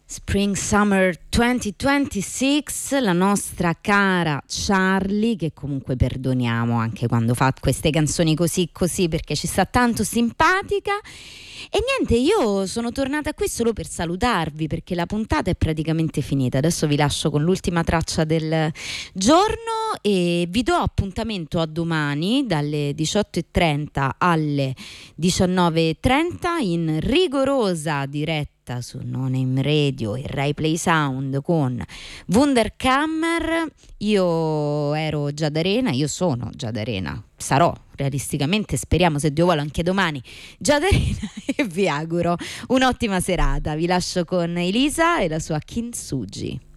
Spring Summer 2026, la nostra cara Charlie, che comunque perdoniamo anche quando fa queste canzoni così perché ci sta tanto simpatica. E niente, io sono tornata qui solo per salutarvi perché la puntata è praticamente finita. Adesso vi lascio con l'ultima traccia del giorno e vi do appuntamento a domani dalle 18:30 alle 19:30 in rigorosa diretta su No Name Radio e Rai Play Sound con Wunderkammer. Io ero Giada Arena, io sono Giada Arena, sarò realisticamente, speriamo se Dio vuole anche domani Giada Arena e vi auguro un'ottima serata. Vi lascio con Elisa e la sua Kintsugi.